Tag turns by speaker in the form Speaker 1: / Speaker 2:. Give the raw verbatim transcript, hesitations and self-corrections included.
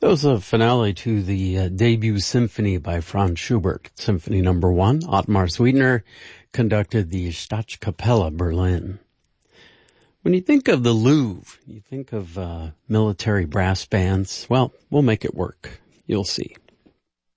Speaker 1: That was a finale to the uh, debut symphony by Franz Schubert, Symphony Number One. Ottmar Sweetener conducted the Staatskapelle Berlin. When you think of the Louvre, you think of uh, military brass bands. Well, we'll make it work. You'll see.